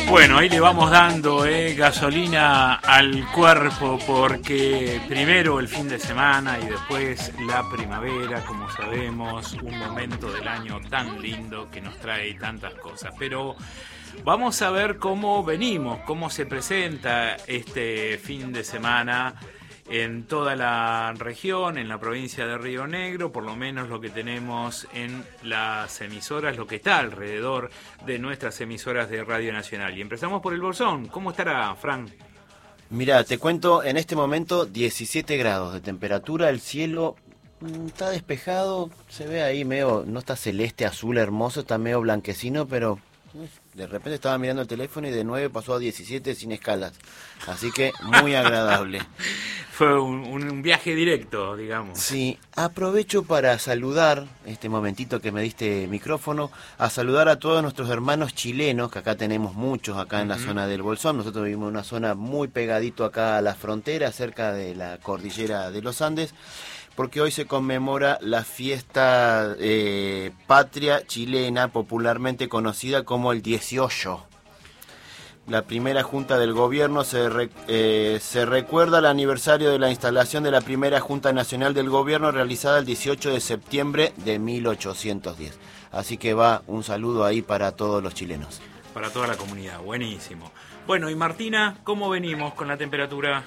Bueno, ahí le vamos dando gasolina al cuerpo porque primero el fin de semana y después la primavera, como sabemos, un momento del año tan lindo que nos trae tantas cosas. Pero vamos a ver cómo venimos, cómo se presenta este fin de semana en toda la región, en la provincia de Río Negro, por lo menos lo que tenemos en las emisoras, lo que está alrededor de nuestras emisoras de Radio Nacional. Y empezamos por el Bolsón. ¿Cómo estará, Fran? Mira, te cuento, en este momento 17 grados de temperatura, el cielo está despejado, se ve ahí medio, no está celeste, azul, hermoso, está medio blanquecino, pero de repente estaba mirando el teléfono y de 9 pasó a 17 sin escalas, así que muy agradable. Fue un viaje directo, digamos. Sí, aprovecho para saludar, este momentito que me diste micrófono, a saludar a todos nuestros hermanos chilenos, que acá tenemos muchos, acá en la zona del Bolsón. Nosotros vivimos en una zona muy pegadito acá a la frontera, cerca de la cordillera de los Andes, porque hoy se conmemora la fiesta patria chilena, popularmente conocida como el 18. La primera Junta del Gobierno se recuerda el aniversario de la instalación de la primera Junta Nacional del Gobierno realizada el 18 de septiembre de 1810. Así que va un saludo ahí para todos los chilenos. Para toda la comunidad, buenísimo. Bueno, y Martina, ¿cómo venimos con la temperatura?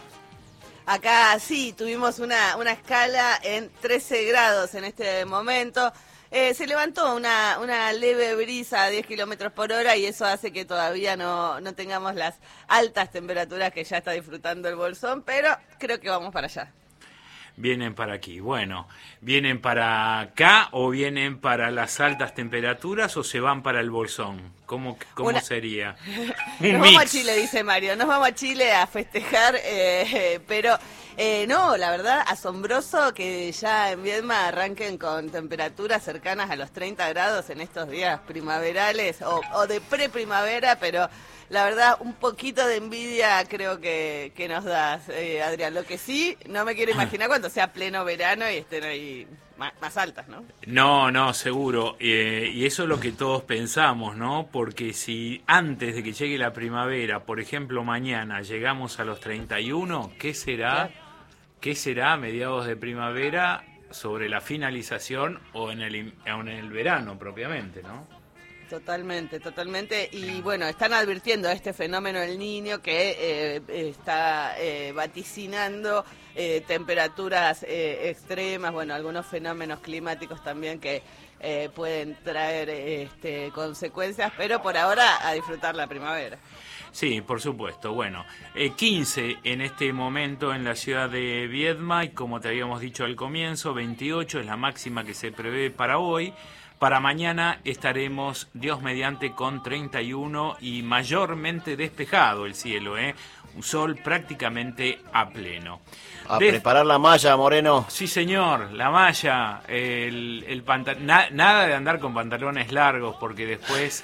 Acá sí, tuvimos una escala en 13 grados en este momento. Se levantó una leve brisa a 10 kilómetros por hora y eso hace que todavía no tengamos las altas temperaturas que ya está disfrutando el Bolsón, pero creo que vamos para allá. Vienen para aquí. Bueno, ¿vienen para acá o vienen para las altas temperaturas o se van para el Bolsón? ¿Cómo sería? Nos vamos a Chile, dice Mario. Nos vamos a Chile a festejar, pero no, la verdad, asombroso que ya en Viedma arranquen con temperaturas cercanas a los 30 grados en estos días primaverales o de preprimavera, pero la verdad, un poquito de envidia creo que nos das, Adrián. Lo que sí, no me quiero imaginar cuando sea pleno verano y estén ahí más altas, ¿no? No, seguro. Y eso es lo que todos pensamos, ¿no? Porque si antes de que llegue la primavera, por ejemplo, mañana llegamos a los 31, ¿qué será? Claro. ¿Qué será a mediados de primavera sobre la finalización o en el verano propiamente, ¿no? Totalmente. Y bueno, están advirtiendo este fenómeno del Niño que está vaticinando temperaturas extremas, bueno, algunos fenómenos climáticos también que pueden traer consecuencias, pero por ahora a disfrutar la primavera. Sí, por supuesto. Bueno, 15 en este momento en la ciudad de Viedma y como te habíamos dicho al comienzo, 28 es la máxima que se prevé para hoy. Para mañana estaremos, Dios mediante, con 31 y mayormente despejado el cielo, un sol prácticamente a pleno. Preparar la malla, Moreno. Sí, señor, la malla, nada de andar con pantalones largos porque después,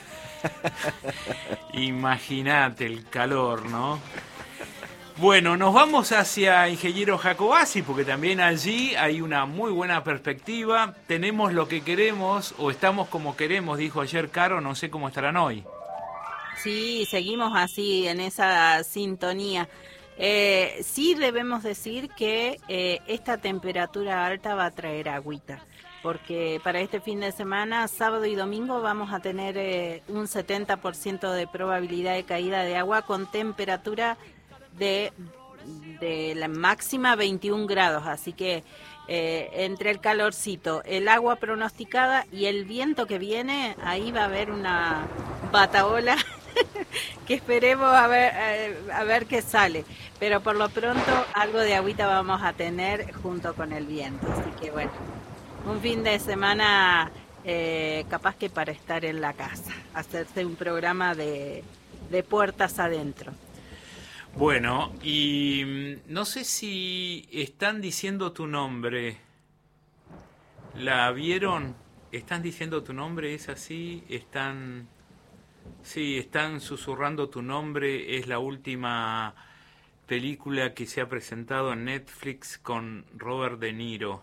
imagínate el calor, ¿no? Bueno, nos vamos hacia Ingeniero Jacobacci porque también allí hay una muy buena perspectiva. Tenemos lo que queremos o estamos como queremos, dijo ayer Caro, no sé cómo estarán hoy. Sí, seguimos así en esa sintonía. Sí debemos decir que esta temperatura alta va a traer agüita, porque para este fin de semana, sábado y domingo, vamos a tener un 70% de probabilidad de caída de agua con temperatura de la máxima 21 grados, así que entre el calorcito, el agua pronosticada y el viento que viene, ahí va a haber una bataola que esperemos a ver qué sale, pero por lo pronto algo de agüita vamos a tener junto con el viento, así que bueno, un fin de semana capaz que para estar en la casa, hacerse un programa de puertas adentro. Bueno, y no sé si están diciendo tu nombre. ¿La vieron? ¿Están diciendo tu nombre? ¿Es así? Sí, están susurrando tu nombre. Es la última película que se ha presentado en Netflix con Robert De Niro.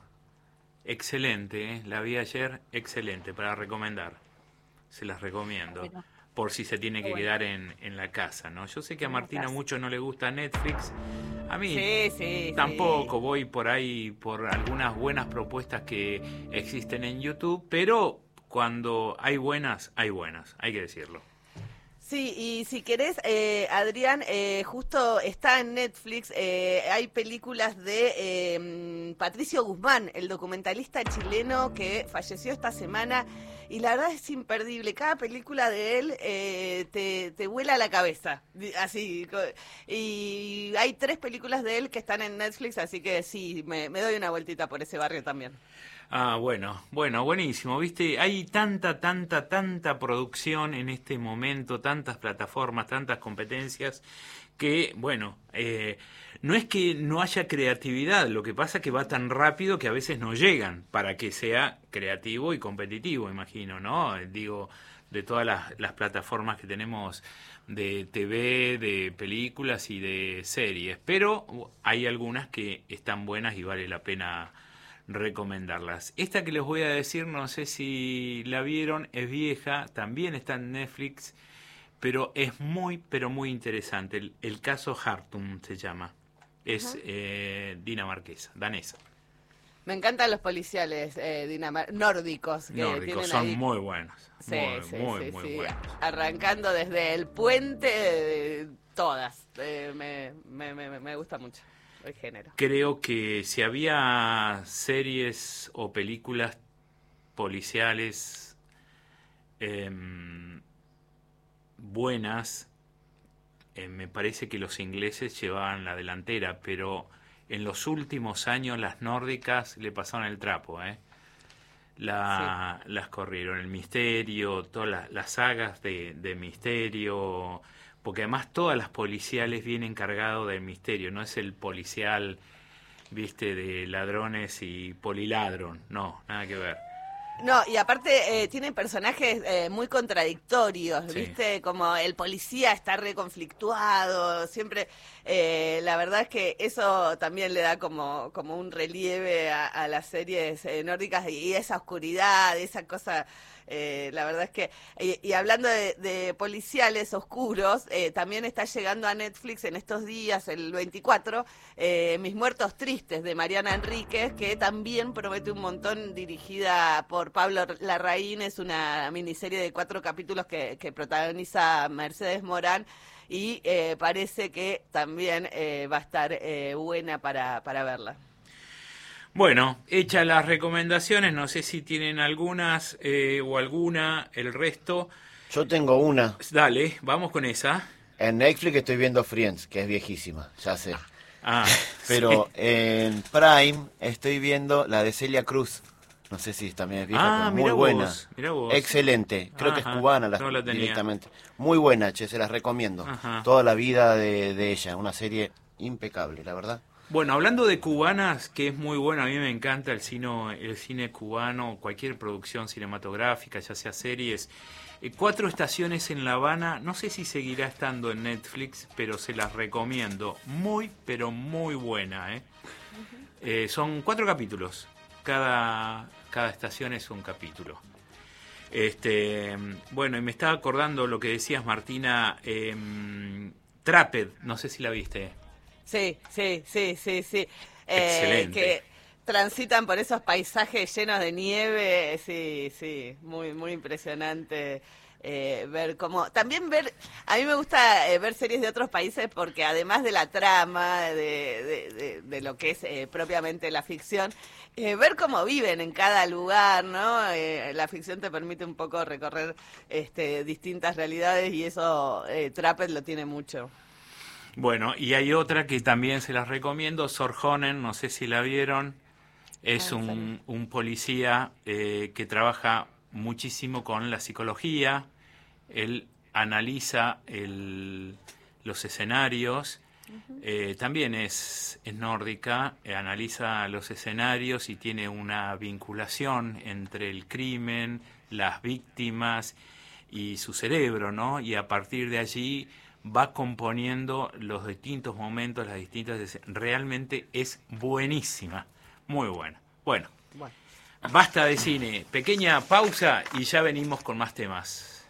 Excelente, la vi ayer, excelente, para recomendar. Se las recomiendo. por si se tiene que quedar en la casa, ¿no? Yo sé que a Martina mucho no le gusta Netflix, a mí tampoco, voy por ahí por algunas buenas propuestas que existen en YouTube, pero cuando hay buenas, hay que decirlo. Sí, y si querés, Adrián, justo está en Netflix, hay películas de Patricio Guzmán, el documentalista chileno que falleció esta semana, y la verdad es imperdible. Cada película de él te vuela la cabeza, así. Y hay 3 películas de él que están en Netflix, así que sí, me doy una vueltita por ese barrio también. Ah, bueno, buenísimo, viste, hay tanta producción en este momento, tantas plataformas, tantas competencias, que, bueno, no es que no haya creatividad, lo que pasa es que va tan rápido que a veces no llegan para que sea creativo y competitivo, imagino, ¿no? Digo, de todas las plataformas que tenemos de TV, de películas y de series, pero hay algunas que están buenas y vale la pena recomendarlas. Esta que les voy a decir, no sé si la vieron, es vieja, también está en Netflix, pero es muy interesante. El caso Hartung se llama. Es dinamarquesa, danesa. Me encantan los policiales nórdicos. Nórdicos, son ahí. Muy buenos. Sí, muy buenos. Arrancando desde El Puente, todas. Me gusta mucho el género. Creo que si había series o películas policiales buenas, me parece que los ingleses llevaban la delantera, pero en los últimos años las nórdicas le pasaron el trapo, las corrieron. El misterio, todas las sagas de misterio, porque además todas las policiales vienen cargadas del misterio, no es el policial, viste, de ladrones y poliladron, no, nada que ver. No, y aparte tienen personajes muy contradictorios, Sí. ¿viste? Como el policía está reconflictuado, siempre, la verdad es que eso también le da como un relieve a las series nórdicas y esa oscuridad, esa cosa, la verdad es que, y hablando de policiales oscuros, también está llegando a Netflix en estos días, el 24, Mis Muertos Tristes, de Mariana Enríquez, que también promete un montón, dirigida por Pablo Larraín. Es una miniserie de 4 capítulos que protagoniza Mercedes Morán, y parece que también va a estar buena para verla. Bueno, hechas las recomendaciones, no sé si tienen algunas o alguna, el resto. Yo tengo una. Dale, vamos con esa. En Netflix estoy viendo Friends, que es viejísima, ya sé. Pero sí. en Prime estoy viendo la de Celia Cruz. No sé si también es vieja, pero muy buena. Mirá vos. Excelente. Creo que es cubana no la tenía. directamente. Muy buena, che, se las recomiendo. Ajá. Toda la vida de ella, una serie impecable, la verdad. Bueno, hablando de cubanas, que es muy bueno, a mí me encanta el cine cubano, cualquier producción cinematográfica, ya sea series. 4 estaciones en La Habana, no sé si seguirá estando en Netflix, pero se las recomiendo. Muy, pero muy buena, son 4 capítulos. Cada estación es un capítulo. Bueno, y me estaba acordando lo que decías, Martina, Trapped, no sé si la viste. Sí. Excelente. Que transitan por esos paisajes llenos de nieve, sí, muy impresionante. Ver cómo, también a mí me gusta ver series de otros países, porque además de la trama, de lo que es propiamente la ficción, ver cómo viven en cada lugar, ¿no? La ficción te permite un poco recorrer distintas realidades, y eso Trapped lo tiene mucho. Bueno, y hay otra que también se las recomiendo, Sorjonen, no sé si la vieron, es un policía que trabaja muchísimo con la psicología, él analiza los escenarios, también es nórdica, analiza los escenarios y tiene una vinculación entre el crimen, las víctimas y su cerebro, ¿no? Y a partir de allí va componiendo los distintos momentos, las distintas... Realmente es buenísima, muy buena. Bueno, basta de cine, pequeña pausa y ya venimos con más temas.